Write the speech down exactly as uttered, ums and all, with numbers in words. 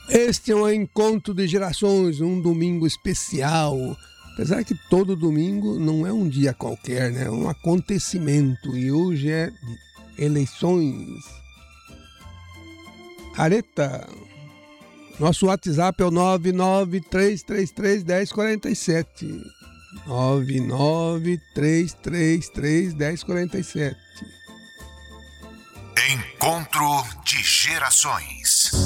Este é um encontro de gerações, um domingo especial. Apesar que todo domingo não é um dia qualquer, né? É um acontecimento. E hoje é eleições. Areta, nosso WhatsApp é o nove nove três três três, um zero quatro sete. nove nove três três três, um zero quatro sete. Encontro de Gerações.